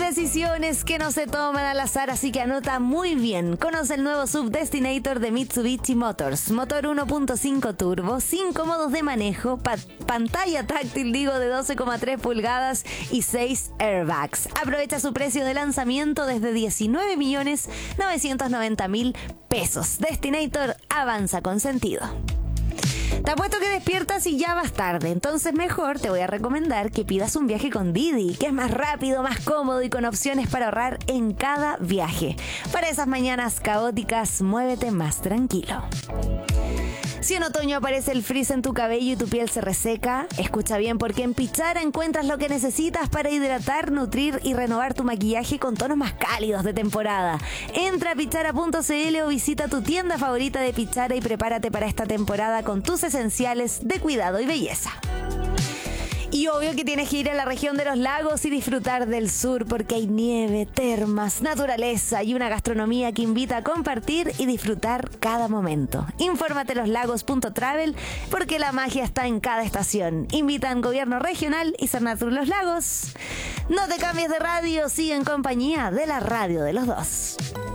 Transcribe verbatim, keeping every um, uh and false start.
decisiones que no se toman al azar, así que anota muy bien. Conoce el nuevo S U V Destinator de Mitsubishi Motors. Motor uno punto cinco turbo, cinco modos de manejo, pa- pantalla táctil, digo, de doce coma tres pulgadas y seis airbags. Aprovecha su precio de lanzamiento desde diecinueve millones novecientos noventa mil pesos. Destinator avanza con sentido. Te apuesto que despiertas y ya vas tarde, entonces mejor te voy a recomendar que pidas un viaje con Didi, que es más rápido, más cómodo y con opciones para ahorrar en cada viaje. Para esas mañanas caóticas, muévete más tranquilo. Si en otoño aparece el frizz en tu cabello y tu piel se reseca, escucha bien, porque en Pichara encuentras lo que necesitas para hidratar, nutrir y renovar tu maquillaje con tonos más cálidos de temporada. Entra a pichara punto c l o visita tu tienda favorita de Pichara y prepárate para esta temporada con tus esenciales de cuidado y belleza. Y obvio que tienes que ir a la región de los lagos y disfrutar del sur, porque hay nieve, termas, naturaleza y una gastronomía que invita a compartir y disfrutar cada momento. Infórmate en loslagos punto travel, porque la magia está en cada estación. Invitan Gobierno Regional y Cernatur Los Lagos. No te cambies de radio, sigue en compañía de la radio de los dos.